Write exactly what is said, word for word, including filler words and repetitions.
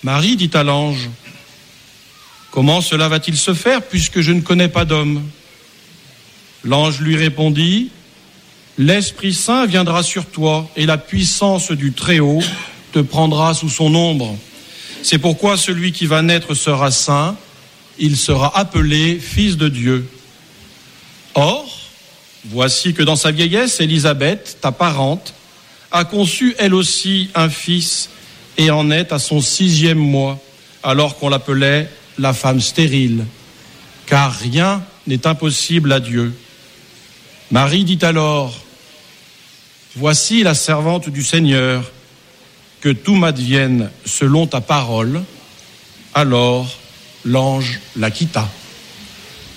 Marie dit à l'ange, « Comment cela va-t-il se faire puisque je ne connais pas d'homme ?» L'ange lui répondit, « L'Esprit Saint viendra sur toi et la puissance du Très-Haut te prendra sous son ombre. C'est pourquoi celui qui va naître sera saint, il sera appelé Fils de Dieu. Or, voici que dans sa vieillesse, Élisabeth, ta parente, a conçu elle aussi un fils et en est à son sixième mois, alors qu'on l'appelait la femme stérile, car rien n'est impossible à Dieu. Marie dit alors, « Voici la servante du Seigneur, que tout m'advienne selon ta parole. » Alors l'ange la quitta.